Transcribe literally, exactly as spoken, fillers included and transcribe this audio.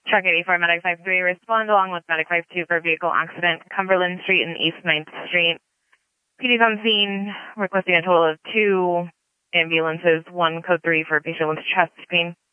Truck eighty-four, Medic five three, respond along with Medic five two for vehicle accident, Cumberland Street and East ninth Street. P D's on scene, requesting a total of two ambulances, one code three for patient with chest pain.